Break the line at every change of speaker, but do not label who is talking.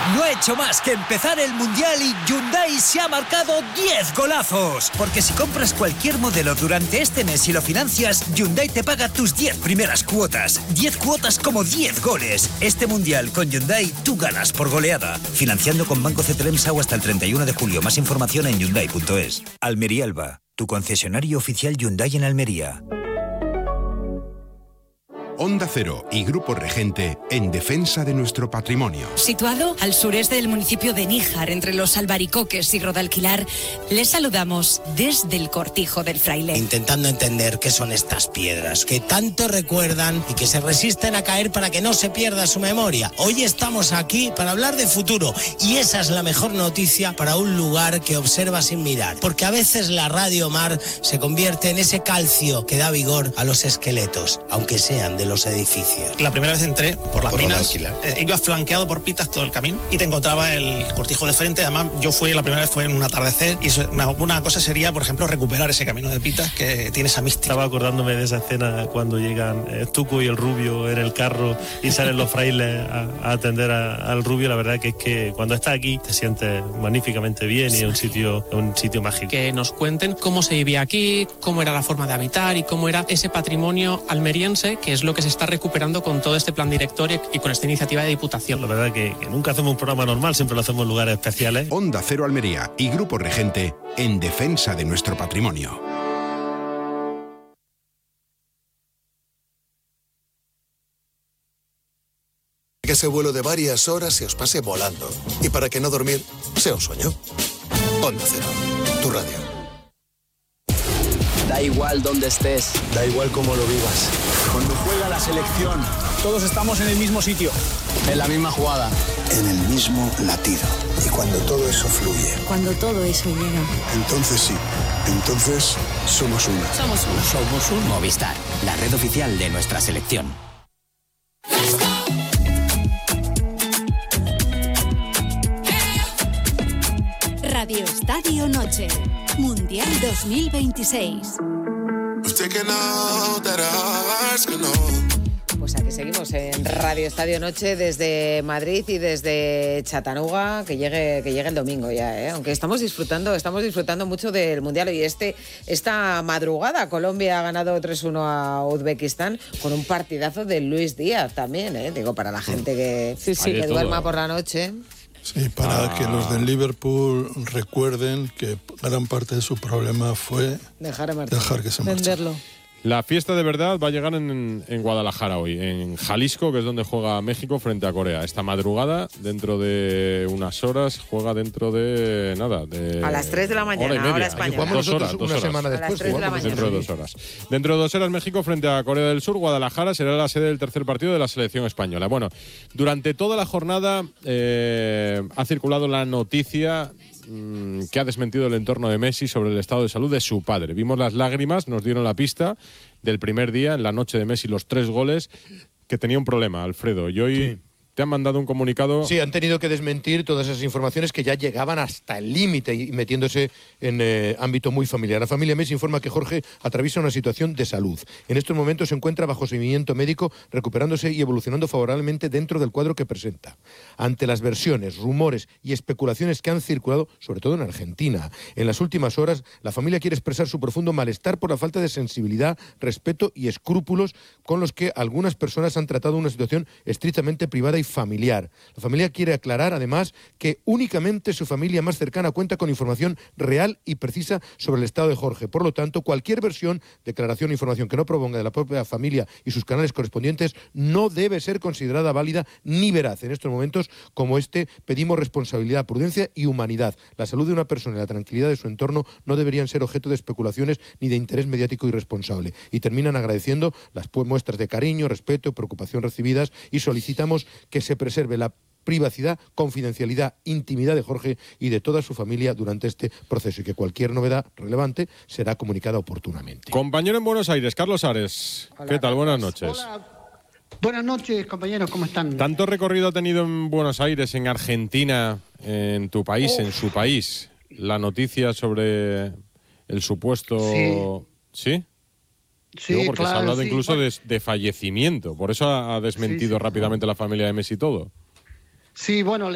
No ha hecho más que empezar el Mundial y Hyundai se ha marcado 10 golazos. Porque si compras cualquier modelo durante este mes y lo financias, Hyundai te paga tus 10 primeras cuotas. 10 cuotas como 10 goles. Este Mundial con Hyundai, tú ganas por goleada. Financiando con Banco CTLM-SAU hasta el 31 de julio. Más información en Hyundai.es. Almería Alba, tu concesionario oficial Hyundai en Almería.
Onda Cero y Grupo Regente en defensa de nuestro patrimonio.
Situado al sureste del municipio de Níjar, entre los Albaricoques y Rodalquilar, les saludamos desde el Cortijo del Fraile.
Intentando entender qué son estas piedras, que tanto recuerdan y que se resisten a caer para que no se pierda su memoria. Hoy estamos aquí para hablar de futuro y esa es la mejor noticia para un lugar que observa sin mirar. Porque a veces la Radio Mar se convierte en ese calcio que da vigor a los esqueletos, aunque sean de los edificios.
La primera vez entré por las minas, iba flanqueado por pitas todo el camino y te encontraba el Cortijo de frente. Además, la primera vez fue en un atardecer y una cosa sería, por ejemplo, recuperar ese camino de pitas que tiene esa mística.
Estaba acordándome de esa escena cuando llegan Tuco y el Rubio en el carro y salen los frailes a atender al Rubio. La verdad que es que cuando estás aquí te sientes magníficamente bien y es un sitio mágico.
Que nos cuenten cómo se vivía aquí, cómo era la forma de habitar y cómo era ese patrimonio almeriense, que es lo que se está recuperando con todo este plan director y con esta iniciativa de Diputación.
La verdad que nunca hacemos un programa normal, siempre lo hacemos en lugares especiales.
Onda Cero Almería y Grupo Regente en defensa de nuestro patrimonio.
Que ese vuelo de varias horas se os pase volando. Y para que no dormir sea un sueño. Onda Cero, tu radio.
Da igual dónde estés.
Da igual cómo lo vivas.
Cuando juega la selección, todos estamos en el mismo sitio.
En la misma jugada.
En el mismo latido. Y cuando todo eso fluye.
Cuando todo eso llega.
Entonces sí. Entonces somos una.
Somos uno.
Somos un
Movistar, la red oficial de nuestra selección.
Radio Estadio Noche, Mundial 2026.
Pues aquí seguimos en Radio Estadio Noche desde Madrid y desde Chattanooga, que llegue el domingo ya, ¿eh? Aunque estamos disfrutando mucho del Mundial y esta madrugada Colombia ha ganado 3-1 a Uzbekistán con un partidazo de Luis Díaz también, ¿eh? Digo, para la gente que duerma por la noche.
Sí, para que los del Liverpool recuerden que gran parte de su problema fue dejar que se marchara.
La fiesta de verdad va a llegar en Guadalajara hoy, en Jalisco, que es donde juega México frente a Corea. Esta madrugada, dentro de unas horas, juega dentro de a
las 3 de la mañana, hora española.
Dos horas.
Una semana después.
Dentro de 2 horas. Dentro de 2 horas, México frente a Corea del Sur. Guadalajara será la sede del tercer partido de la selección española. Bueno, durante toda la jornada ha circulado la noticia que ha desmentido el entorno de Messi sobre el estado de salud de su padre. Vimos las lágrimas, nos dieron la pista del primer día, en la noche de Messi, los 3 goles, que tenía un problema, Alfredo. Y hoy te han mandado un comunicado.
Sí, han tenido que desmentir todas esas informaciones que ya llegaban hasta el límite y metiéndose en ámbito muy familiar. La familia Messi informa que Jorge atraviesa una situación de salud. En estos momentos se encuentra bajo seguimiento médico, recuperándose y evolucionando favorablemente dentro del cuadro que presenta. Ante las versiones, rumores y especulaciones que han circulado, sobre todo en Argentina, en las últimas horas, la familia quiere expresar su profundo malestar por la falta de sensibilidad, respeto y escrúpulos con los que algunas personas han tratado una situación estrictamente privada y familiar. La familia quiere aclarar, además, que únicamente su familia más cercana cuenta con información real y precisa sobre el estado de Jorge. Por lo tanto, cualquier versión, declaración o información que no provenga de la propia familia y sus canales correspondientes no debe ser considerada válida ni veraz. En estos momentos, como pedimos responsabilidad, prudencia y humanidad. La salud de una persona y la tranquilidad de su entorno no deberían ser objeto de especulaciones ni de interés mediático irresponsable. Y terminan agradeciendo las muestras de cariño, respeto, preocupación recibidas y solicitamos que se preserve la privacidad, confidencialidad, intimidad de Jorge y de toda su familia durante este proceso y que cualquier novedad relevante será comunicada oportunamente.
Compañero en Buenos Aires, Carlos Ares. Hola, ¿qué tal? Buenas noches.
Hola. Buenas noches, compañeros, ¿cómo están?
¿Tanto recorrido ha tenido en Buenos Aires, en Argentina, en tu país, en su país, la noticia sobre el supuesto... ¿Sí?
Sí,
digo, porque
claro,
se ha hablado
sí,
incluso de fallecimiento. Por eso ha desmentido rápidamente la familia de Messi todo.
Sí, bueno,